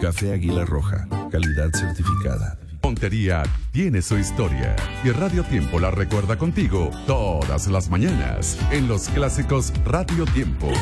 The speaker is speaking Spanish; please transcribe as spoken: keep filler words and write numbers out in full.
Café Águila Roja, calidad certificada. Montería tiene su historia y Radio Tiempo la recuerda contigo todas las mañanas en los clásicos Radio Tiempo.